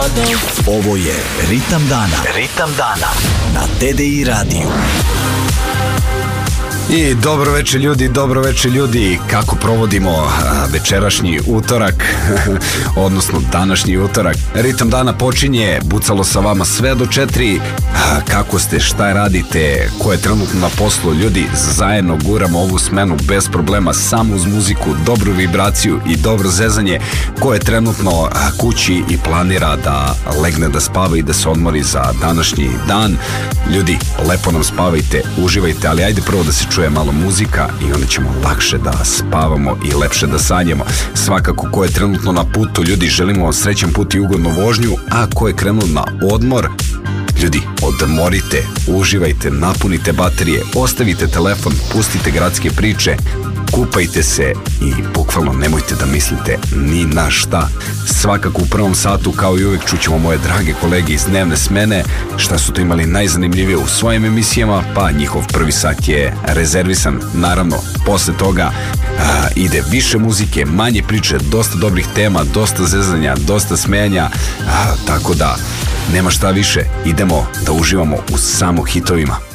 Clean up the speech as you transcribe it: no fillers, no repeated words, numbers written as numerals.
todo. Ovo je Ritam dana. Ritam dana na TDI radiju. I dobro večer ljudi, kako provodimo večerašnji utorak, odnosno današnji utorak. Ritam dana počinje, bucalo sa vama sve do 4, kako ste, šta radite, ko je trenutno na poslu, ljudi, zajedno guramo ovu smenu bez problema, samo uz muziku, dobru vibraciju i dobro zezanje. Ko je trenutno kući i planira da legne da spava i da se odmori za današnji dan, ljudi, lepo nam spavajte, uživajte, ali ajde prvo da se čuje malo muzika i onda ćemo lakše da spavamo i lepše da sanjamo. Svakako ko je trenutno na putu, ljudi, želimo vam srećan put i ugodnu vožnju, a ko je krenuo na odmor, ljudi, odmorite, uživajte, napunite baterije, ostavite telefon, pustite gradske priče, kupajte se i bukvalno nemojte da mislite ni na šta. Svakako u prvom satu, kao i uvijek, čućemo moje drage kolege iz dnevne smene, šta su to imali najzanimljivije u svojim emisijama, pa njihov prvi sat je rezervisan. Naravno, posle toga ide više muzike, manje priče, dosta dobrih tema, dosta zezanja, dosta smejanja, tako da nema šta više, idemo da uživamo u samo hitovima.